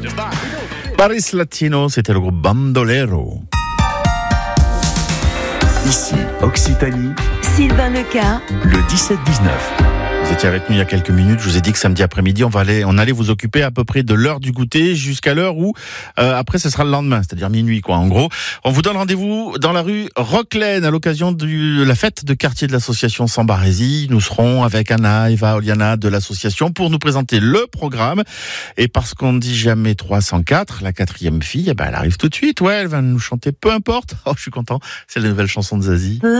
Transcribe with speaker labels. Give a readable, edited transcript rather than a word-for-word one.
Speaker 1: Paris Latino, c'était le groupe Bandolero.
Speaker 2: Ici, Occitanie,
Speaker 3: Sylvain Leca,
Speaker 2: le 17-19.
Speaker 1: Vous étiez avec nous il y a quelques minutes, je vous ai dit que samedi après-midi, on allait vous occuper à peu près de l'heure du goûter jusqu'à l'heure où, après, ce sera le lendemain, c'est-à-dire minuit, quoi. En gros, on vous donne rendez-vous dans la rue Roclène à l'occasion de la fête de quartier de l'association Sambarésie. Nous serons avec Anna, Eva, Oliana de l'association pour nous présenter le programme. Et parce qu'on ne dit jamais 304, la quatrième fille, elle arrive tout de suite. Ouais, elle va nous chanter peu importe. Oh, je suis content. C'est la nouvelle chanson de Zazie.